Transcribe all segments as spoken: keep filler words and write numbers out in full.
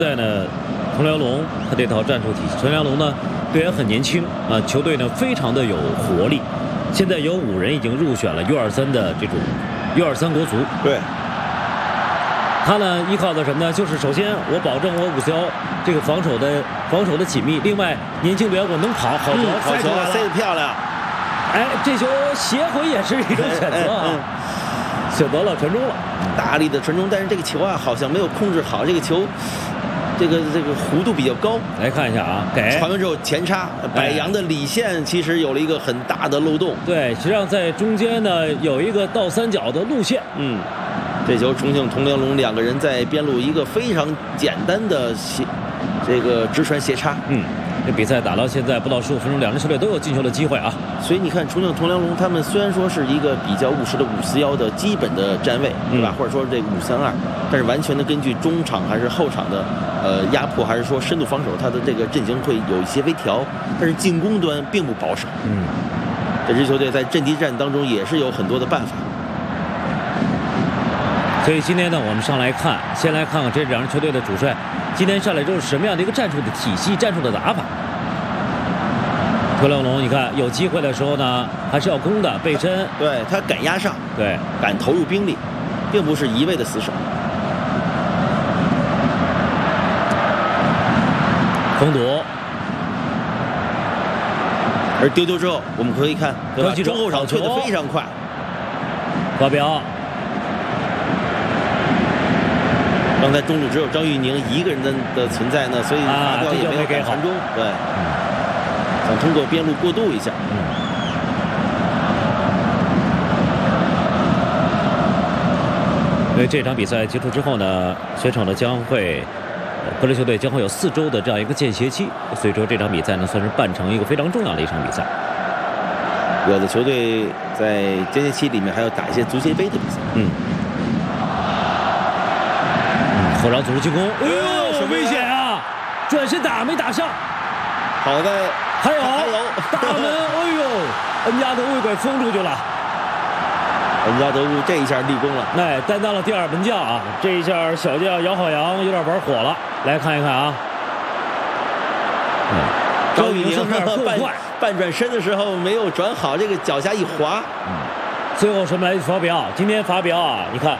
现在呢，陈良龙他这套战术体系，陈良龙呢队员很年轻啊，球队呢非常的有活力。现在有五人已经入选了 U 二三的这种 U 二三国足。 对。 他呢依靠的什么呢？就是首先我保证我五四幺这个防守的防守的紧密，另外年轻队员我能跑，好球、 嗯、好球塞得漂亮。 哎，这球斜回也是一种选择啊。嗯嗯选择了传中了， 大力的传中，但是这个球啊好像没有控制好，这个球，这个这个弧度比较高。 来看一下啊，给传完之后前插，柏杨的里线其实有了一个很大的漏洞。 对，实际上在中间呢有一个倒三角的路线。 嗯，这球重庆铜梁龙两个人在边路一个非常简单的斜，这个直传斜插。 嗯。这比赛打到现在不到十五分钟，两支球队都有进球的机会啊。 所以你看，重庆铜梁龙他们虽然说是一个比较务实的五四幺的基本的站位，对吧？嗯、或者说这五三二，但是完全的根据中场还是后场的呃压迫，还是说深度防守，他的这个阵型会有一些微调，但是进攻端并不保守。嗯，这支球队在阵地战当中也是有很多的办法。 所以今天呢，我们上来看，先来看看这两支球队的主帅今天上来之后是什么样的一个战术的体系、战术的打法。涂亮龙，你看有机会的时候呢，还是要攻的，背身， 对他敢压上， 对， 敢投入兵力，并不是一味的死守。 封堵， 而丢丢之后，我们可以看，对吧？中后场退得非常快， 发表。 刚才中路只有张玉宁一个人的的存在呢，所以发表也没有给传中。对，嗯、想通过边路过渡一下。嗯。 因为这场比赛结束之后呢，选手呢将会，各支球队将会有四周的这样一个间歇期，所以说这场比赛呢算是办成一个非常重要的一场比赛。 有的球队在间歇期里面还要打一些足协杯的比赛。嗯。 后场组织进攻，哎呦，很危险啊！转身打没打上， 好在还有还有大门，哎呦，恩加德乌给封出去了。 恩加德乌这一下立功了， 哎，担当了第二门将啊！这一下小将姚浩洋有点玩火了，来看一看啊。 嗯，张玉宁半半转身的时候没有转好，这个脚下一滑。 嗯，最后什么来法比奥？今天法比奥啊，你看。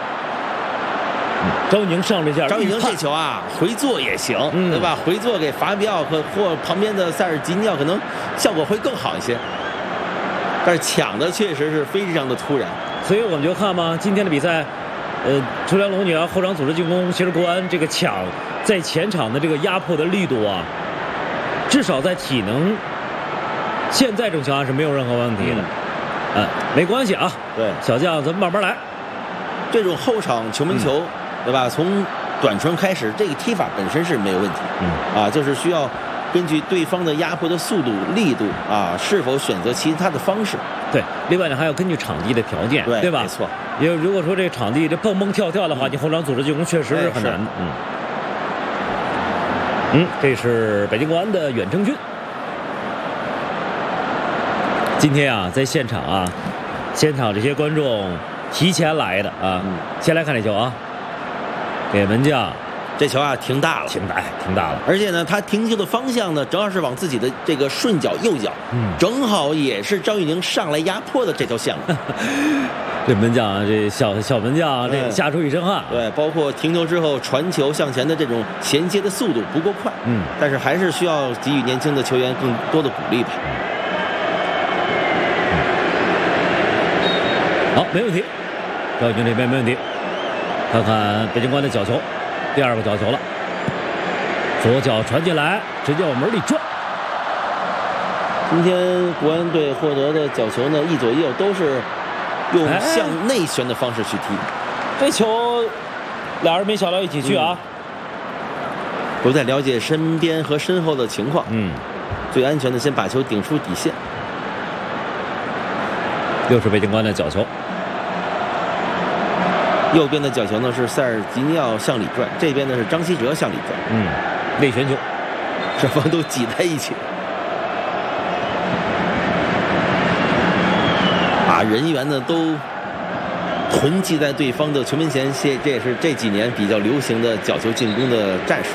张玉宁上这下， 张玉宁这球啊，回做也行，嗯、对吧？回做给法比奥和或旁边的塞尔吉尼奥可能效果会更好一些，但是抢的确实是非常的突然。 所以我们就看嘛，今天的比赛，呃，楚良龙女啊，后场组织进攻，其实国安这个抢在前场的这个压迫的力度啊，至少在体能，现在这种情况是没有任何问题的。嗯，呃、没关系啊， 对， 小将咱们慢慢来。 这种后场球门球。嗯对吧？从短传开始，这个踢法本身是没有问题。嗯，啊，就是需要根据对方的压迫的速度、力度啊，是否选择其他的方式。 对，另外呢还要根据场地的条件， 对， 对吧？ 没错。 因为如果说这场地这蹦蹦跳跳的话，嗯、你后场组织进攻确实是很难。嗯。嗯，这是北京国安的远征军。今天啊，在现场啊，现场这些观众提前来的啊，嗯、先来看这球啊。给门将， 这球啊停大了， 停大，停大了。 而且呢，他停球的方向呢，正好是往自己的这个顺脚右脚，嗯，正好也是张玉宁上来压迫的这条线路。 这门将啊，这小小门将、啊，这吓出一身汗。 对，包括停球之后传球向前的这种衔接的速度不够快，嗯，但是还是需要给予年轻的球员更多的鼓励吧。 好，没问题，张玉宁这边没问题。看看北京国安的角球，第二个角球了，左脚传进来，直接往门里转。 今天国安队获得的角球呢，一左一右都是用向内旋的方式去踢。 这球，俩人没想到一起去啊。 都在了解身边和身后的情况。嗯，最安全的先把球顶出底线。 又是北京国安的角球。 右边的角球呢是塞尔吉尼奥向里转，这边呢是张稀哲向里转。 嗯，内旋球， 双方都挤在一起，把人员呢都囤积在对方的球门前，这这也是这几年比较流行的角球进攻的战术。